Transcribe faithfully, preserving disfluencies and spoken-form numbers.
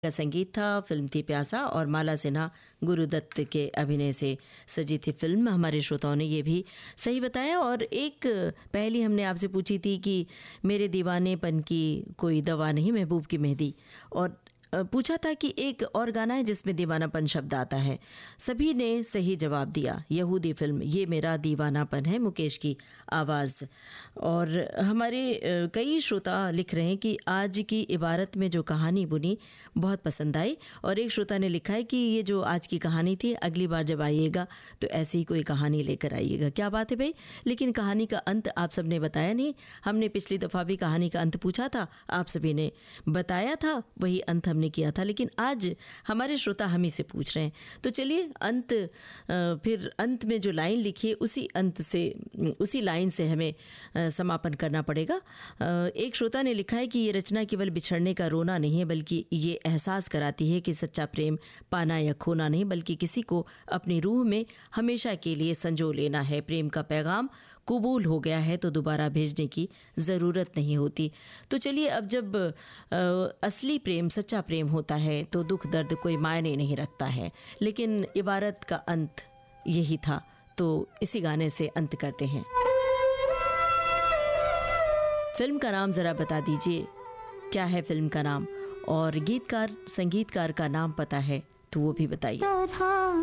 का संगीत था, फिल्म थी प्यासा और माला सिन्हा गुरुदत्त के अभिनय से सजी थी फिल्म। हमारे श्रोताओं ने ये भी सही बताया। और एक पहली हमने आपसे पूछी थी कि मेरे दीवानेपन की कोई दवा नहीं, महबूब की मेहंदी, और पूछा था कि एक और गाना है जिसमें दीवानापन शब्द आता है। सभी ने सही जवाब दिया, यहूदी फिल्म ये मेरा दीवानापन है, मुकेश की आवाज़। और हमारे कई श्रोता लिख रहे हैं कि आज की इबारत में जो कहानी बुनी बहुत पसंद आई। और एक श्रोता ने लिखा है कि ये जो आज की कहानी थी, अगली बार जब आइएगा तो ऐसी ही कोई कहानी लेकर आइएगा। क्या बात है भाई, लेकिन कहानी का अंत आप सबने बताया नहीं। हमने पिछली दफ़ा भी कहानी का अंत पूछा था, आप सभी ने बताया था, वही अंत हमने किया था। लेकिन आज हमारे श्रोता हम ही से पूछ रहे हैं, तो चलिए अंत, फिर अंत में जो लाइन लिखी है उसी अंत से, उसी लाइन से हमें समापन करना पड़ेगा। एक श्रोता ने लिखा है कि ये रचना केवल बिछड़ने का रोना नहीं है, बल्कि ये एहसास कराती है कि सच्चा प्रेम पाना या खोना नहीं, बल्कि किसी को अपनी रूह में हमेशा के लिए संजो लेना है। प्रेम का पैगाम कबूल हो गया है तो दोबारा भेजने की ज़रूरत नहीं होती। तो चलिए, अब जब आ, असली प्रेम, सच्चा प्रेम होता है तो दुख दर्द कोई मायने नहीं रखता है। लेकिन इबारत का अंत यही था, तो इसी गाने से अंत करते हैं। फिल्म का नाम ज़रा बता दीजिए, क्या है फिल्म का नाम, और गीतकार संगीतकार का नाम पता है तो वो भी बताइए।